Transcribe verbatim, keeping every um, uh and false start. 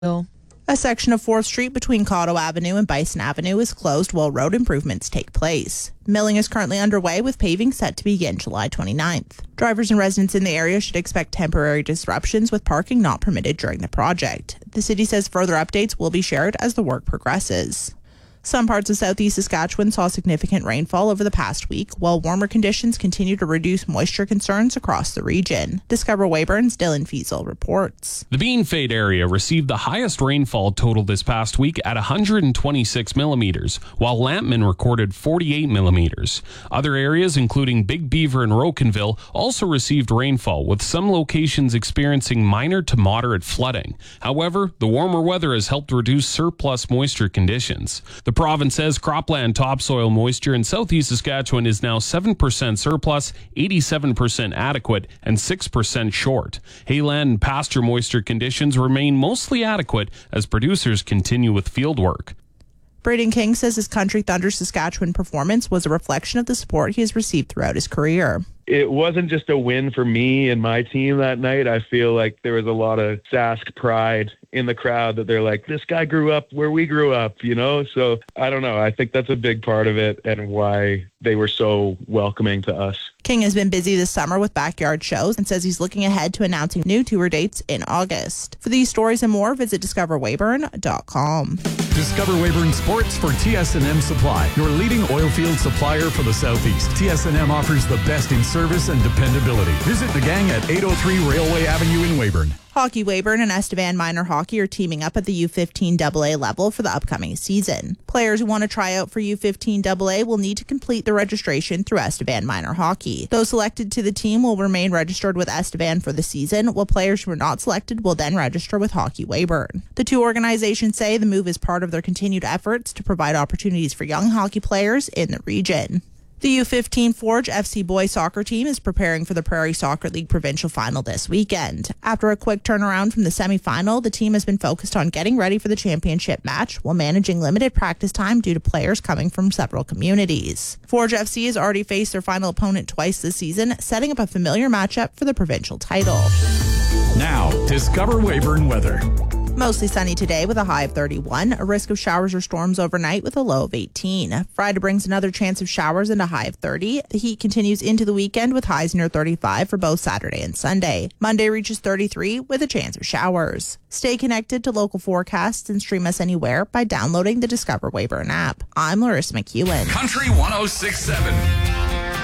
A section of fourth Street between Cotto Avenue and Bison Avenue is closed while road improvements take place. Milling is currently underway with paving set to begin July twenty-ninth. Drivers and residents in the area should expect temporary disruptions with parking not permitted during the project. The city says further updates will be shared as the work progresses. Some parts of southeast Saskatchewan saw significant rainfall over the past week, while warmer conditions continue to reduce moisture concerns across the region. Discover Weyburn's Dylan Fiesel reports. The Bean Fade area received the highest rainfall total this past week at one hundred twenty-six millimeters, while Lampman recorded forty-eight millimeters. Other areas, including Big Beaver and Rocanville, also received rainfall, with some locations experiencing minor to moderate flooding. However, the warmer weather has helped reduce surplus moisture conditions. The province says cropland topsoil moisture in southeast Saskatchewan is now seven percent surplus, eighty-seven percent adequate, and six percent short. Hayland and pasture moisture conditions remain mostly adequate as producers continue with field work. Braden King says his Country Thunder Saskatchewan performance was a reflection of the support he has received throughout his career. It wasn't just a win for me and my team that night. I feel like there was a lot of Sask pride in the crowd that they're like, this guy grew up where we grew up, you know? So I don't know. I think that's a big part of it and why they were so welcoming to us. King has been busy this summer with backyard shows and says he's looking ahead to announcing new tour dates in August. For these stories and more, visit discover weyburn dot com. Discover Weyburn Sports for T S and M Supply, your leading oil field supplier for the Southeast. T S and M offers the best in service and dependability. Visit the gang at eight oh three Railway Avenue in Weyburn. Hockey Weyburn and Estevan Minor Hockey are teaming up at the U fifteen double A level for the upcoming season. Players who want to try out for U fifteen double A will need to complete the registration through Estevan Minor Hockey. Those selected to the team will remain registered with Estevan for the season, while players who are not selected will then register with Hockey Weyburn. The two organizations say the move is part of their continued efforts to provide opportunities for young hockey players in the region. The U fifteen Forge F C boys soccer team is preparing for the Prairie Soccer League provincial final this weekend. After a quick turnaround from the semifinal, the team has been focused on getting ready for the championship match while managing limited practice time due to players coming from several communities. Forge F C has already faced their final opponent twice this season, setting up a familiar matchup for the provincial title. Now, Discover Weyburn weather. Mostly sunny today with a high of thirty-one, a risk of showers or storms overnight with a low of eighteen. Friday brings another chance of showers and a high of thirty. The heat continues into the weekend with highs near thirty-five for both Saturday and Sunday. Monday reaches thirty-three with a chance of showers. Stay connected to local forecasts and stream us anywhere by downloading the Discover Weyburn app. I'm Larissa McEwen. Country one oh six point seven.